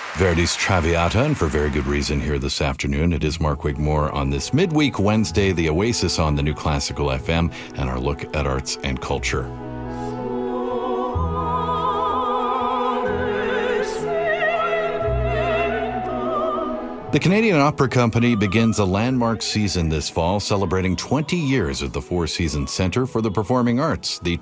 Verdi's Traviata, and for very good reason here this afternoon. It is Mark Wigmore on this midweek Wednesday, the Oasis on the New Classical FM, and our look at arts and culture. The Canadian Opera Company begins a landmark season this fall, celebrating 20 years at the Four Seasons Centre for the Performing Arts. The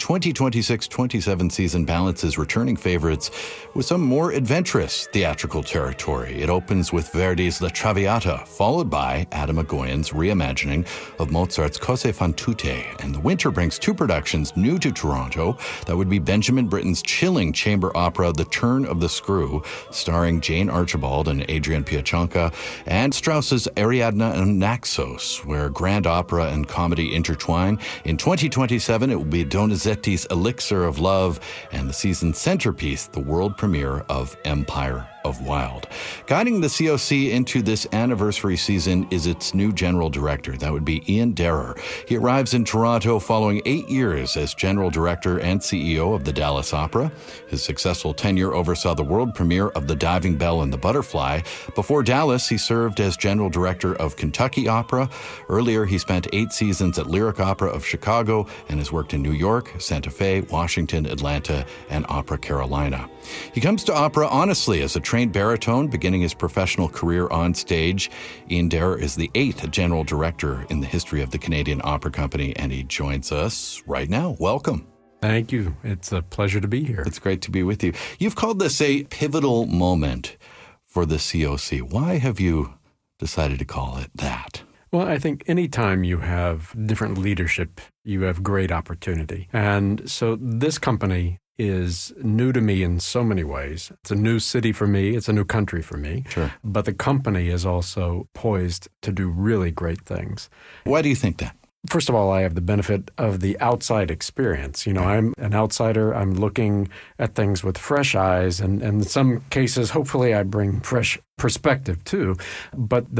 2026-27 season balances returning favorites with some more adventurous theatrical territory. It opens with Verdi's La Traviata, followed by Adam Egoyan's reimagining of Mozart's Cose fan tutte. And the winter brings two productions new to Toronto. That would be Benjamin Britten's chilling chamber opera, The Turn of the Screw, starring Jane Archibald and Adrian Piacenca, and Strauss's Ariadne and Naxos, where grand opera and comedy intertwine. In 2027, it will be Donizetti's Elixir of Love, and the season's centerpiece, the world premiere of Empire of Wild. Guiding the COC into this anniversary season is its new general director. That would be Ian Derer. He arrives in Toronto following 8 years as general director and CEO of the Dallas Opera. His successful tenure oversaw the world premiere of The Diving Bell and the Butterfly. Before Dallas, he served as general director of Kentucky Opera. Earlier, he spent 8 seasons at Lyric Opera of Chicago and has worked in New York, Santa Fe, Washington, Atlanta, and Opera Carolina. He comes to opera honestly as a trained baritone, beginning his professional career on stage. Ian Derer is the 8th general director in the history of the Canadian Opera Company, and he joins us right now. Welcome. Thank you. It's a pleasure to be here. It's great to be with you. You've called this a pivotal moment for the COC. Why have you decided to call it that? Well, I think anytime you have different leadership, you have great opportunity. And so this company is new to me in so many ways. It's a new city for me. It's a new country for me. Sure. But the company is also poised to do really great things. Why do you think that? First of all, I have the benefit of the outside experience. I'm an outsider. I'm looking at things with fresh eyes. And in some cases, hopefully I bring fresh perspective too. But